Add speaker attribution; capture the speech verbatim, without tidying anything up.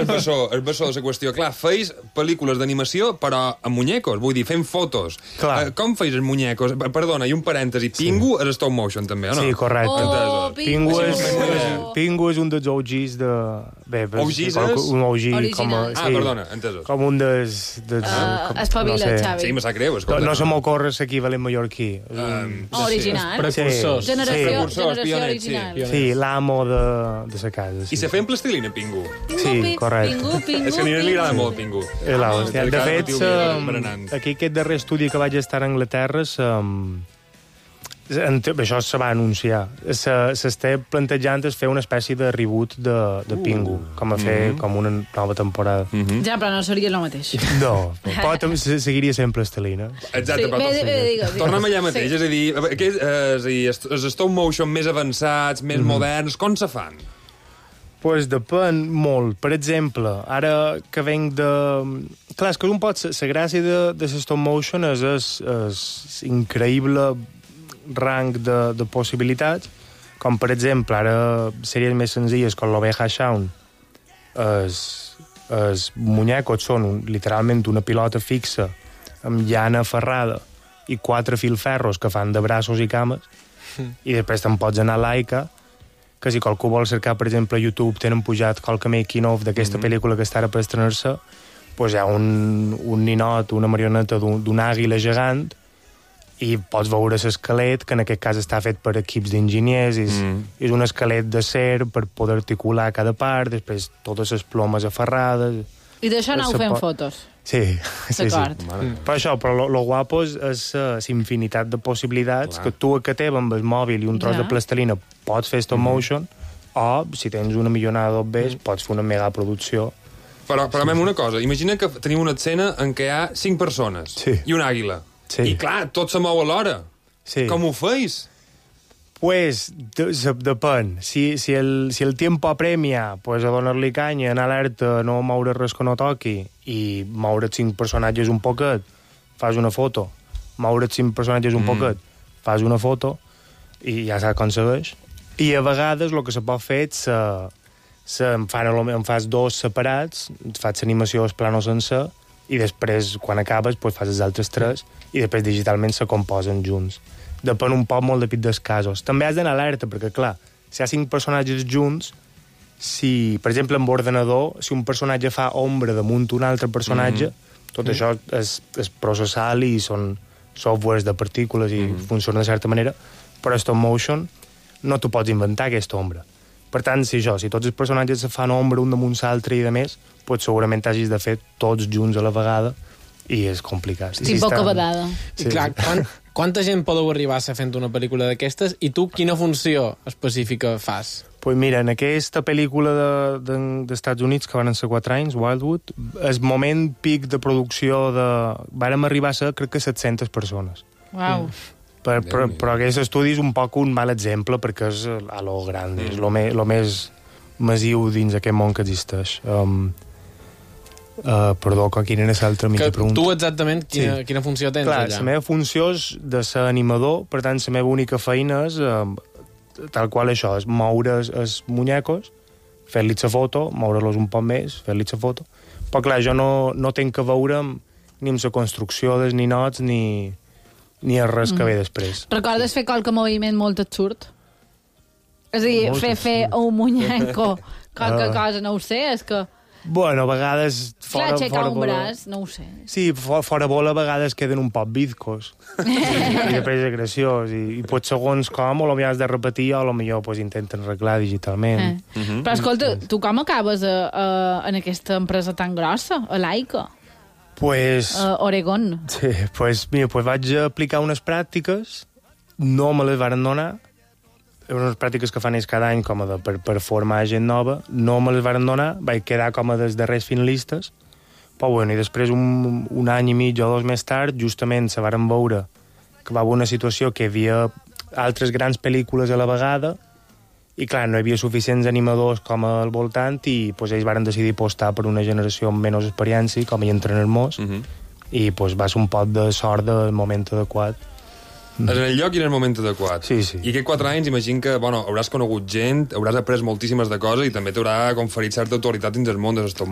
Speaker 1: el bessó, el bessó de la qüestió. Clar, feis pel·lícules d'animació, però amb muñecos, vull dir, fent fotos.
Speaker 2: Clar.
Speaker 1: Uh, com feis els muñecos? Perdona, i un parèntesi, Pingu és stop motion, també, o no?
Speaker 2: Sí, correcte.
Speaker 3: Oh,
Speaker 2: Pingu és,
Speaker 3: Pingu.
Speaker 2: Pingu és un dels O Gs de... Bé,
Speaker 1: O Gs és?
Speaker 2: Un O G com a...
Speaker 3: Original.
Speaker 1: Ah, perdona, entesos.
Speaker 2: Com un dels... dels
Speaker 3: Uh,
Speaker 2: com,
Speaker 3: espavila,
Speaker 2: no sé.
Speaker 3: Xavi.
Speaker 1: Sí, me sap greu,
Speaker 2: No,
Speaker 1: escolta.
Speaker 2: no se m'ocorre l'equivalent mallorquí.
Speaker 1: Um,
Speaker 3: Oh, original.
Speaker 4: Precursors.
Speaker 3: Generació,
Speaker 1: Precursors,
Speaker 3: generació
Speaker 1: pioners, sí.
Speaker 3: original.
Speaker 2: Sí, l'amo de, de la casa. Sí.
Speaker 1: I se feien plastilina, Pingu?
Speaker 2: Sí, correcte.
Speaker 3: Pingu, pingu,
Speaker 1: És que a mi li
Speaker 3: pingu.
Speaker 1: agrada molt, Pingu.
Speaker 2: Eh, la, hòstia.
Speaker 1: el
Speaker 2: De
Speaker 1: cada
Speaker 2: fet,
Speaker 1: motiu que
Speaker 2: eh,
Speaker 1: va berenant.
Speaker 2: aquí aquest darrer estudi que vaig estar a Anglaterra, se- en- això se va anunciar. Se- S'està plantejant és fer una espècie de reboot de, de Pingu, com a fer com una nova temporada.
Speaker 3: Ja, però no seria el mateix.
Speaker 2: No, però també se- seguiria sent plastilina.
Speaker 1: Exacte,
Speaker 3: Sí,
Speaker 1: però...
Speaker 3: bé, bé, digues, digues.
Speaker 1: Torna'm allà mateix,
Speaker 3: Sí.
Speaker 1: és a dir, que, eh, és a dir, els- els stop motion més avançats, més moderns, com se fan?
Speaker 2: Pues depèn molt. Per exemple, ara que venc de... Clar, és que un pot... La gràcia de, de la stop motion és el increïble rang de, de possibilitats, com per exemple, ara sèries més senzilles com l'Oveja Shaun, els, els muñecos són un, literalment una pilota fixa amb llana ferrada i quatre filferros que fan de braços i cames, i després te'n pots anar a Laika, que si qualcú vol cercar, per exemple, a YouTube, tenen pujat qualque making-of d'aquesta mm -hmm. pel·lícula que està ara per estrenar-se, pues hi ha un, un ninot, una marioneta d'un d'un àguila gegant, i pots veure l'esquelet, que en aquest cas està fet per equips d'enginyers, és, mm. és un esquelet d'acer per poder articular cada part, després totes les plomes aferrades...
Speaker 3: I d'això anau
Speaker 2: Se
Speaker 3: fent
Speaker 2: pot-
Speaker 3: fotos.
Speaker 2: Sí, sí, sí.
Speaker 3: D'acord.
Speaker 2: Però això, però lo, lo guapo és, és uh, la infinitat de possibilitats. Clar. Que tu a que teva amb el mòbil i un tros
Speaker 3: Ja.
Speaker 2: de plastilina pots fer stop motion, o si tens una millonada d'obvers pots fer una megaproducció.
Speaker 1: Però, però sí. una cosa, imagina que tenim una escena en què hi ha cinc persones
Speaker 2: Sí.
Speaker 1: i una àguila.
Speaker 2: Sí.
Speaker 1: I clar, tot se mou alhora.
Speaker 2: Sí.
Speaker 1: Com ho feis?
Speaker 2: Pues, de, se- depèn. Si, si, el, si el tiempo apremia, pues a donar-li canya, anar alerta, no moure res que no toqui, i moure cinc personatges un poquet, fas una foto. Moure cinc personatges un
Speaker 1: Mm.
Speaker 2: poquet, fas una foto, i ja saps com segueix. I a vegades el que se pot fer és... Se, se, em, fan, a lo- em fas dos separats, faig l'animació al plano sencer, i després, quan acabes, pues, fas els altres tres, i després digitalment se composen junts. Depèn un poc molt de pit dels casos. També has d'anar alerta, perquè, clar, si hi ha cinc personatges junts, si, per exemple, amb ordenador, si un personatge fa ombra damunt un altre personatge, mm-hmm. tot mm-hmm. això és, és processal i són softwares de partícules i mm-hmm. funciona de certa manera, però stop motion no t'ho pots inventar, aquesta ombra. Per tant, si això, si tots els personatges se fan ombra un damunt l'altre i de més, pues segurament hagis de fer tots junts a la vegada i és complicat.
Speaker 3: Sí, poca vedada.
Speaker 4: I clar, quan, quanta gent podeu arribar a ser fent una pel·lícula d'aquestes i tu quina funció específica fas?
Speaker 2: Pues mira, en aquesta pel·lícula de, de, d'Estats Units, que van ser quatre anys, Wildwood, el moment pic de producció de... Vàrem arribar a ser, crec que, set-centes persones.
Speaker 3: Uau.
Speaker 2: Per, però, però aquest estudi és un poc un mal exemple, perquè és a lo gran, és lo, me, lo més massiu dins aquest món que existeix. Um, uh, perdó, quina era l'altra mitja pregunta?
Speaker 4: Tu exactament quina,
Speaker 2: Sí.
Speaker 4: quina funció tens
Speaker 2: Clar,
Speaker 4: allà?
Speaker 2: la meva funció és de ser animador, per tant, la meva única feina és, eh, tal qual això, és moure els, els muñecos, fer-li la foto, moure-los un poc més, fer-li la foto. Però clar, jo no, no tinc que veure amb, ni amb la construcció dels ninots, ni, ni el res que ve després.
Speaker 3: Recordes fer qualque moviment molt absurd? És a dir,
Speaker 2: Molt
Speaker 3: fer, fer un muñeco, qualque
Speaker 2: Ah.
Speaker 3: cosa, no ho sé, és que...
Speaker 2: Bueno, a vegades...
Speaker 3: Clar,
Speaker 2: Fora,
Speaker 3: aixecar
Speaker 2: fora
Speaker 3: un
Speaker 2: bola-
Speaker 3: braç, no ho sé.
Speaker 2: Sí, fora, fora bola a vegades queden un poc bizcos. I després és graciós. I, i pot segons com, o potser has de repetir, o potser pues, intenten arreglar digitalment.
Speaker 3: Eh. Però escolta, tu com acabes a, a, en aquesta empresa tan grossa, a Laika,
Speaker 2: Pues...
Speaker 3: a Oregon?
Speaker 2: Sí, pues, mira, pues vaig aplicar unes pràctiques, no me les varen donar, unes pràctiques que fan ells cada any com a de, per, per formar gent nova, no me les varen donar, vaig quedar com a dels darrers finalistes, però bueno, i després un, un any i mig o dos més tard, justament se varen veure que va haver una situació que hi havia altres grans pel·lícules a la vegada, i clar, no hi havia suficients animadors com al voltant, i pues, ells varen decidir apostar per una generació amb menys experiència, com hi entren els mos,
Speaker 1: Uh -huh.
Speaker 2: i pues, va ser un pot de sort del moment adequat.
Speaker 1: És en el lloc i en el moment adequat.
Speaker 2: Sí, sí.
Speaker 1: I aquests quatre anys, imagino que bueno, hauràs conegut gent, hauràs après moltíssimes de coses i també t'haurà conferit certa autoritat dins el món de stop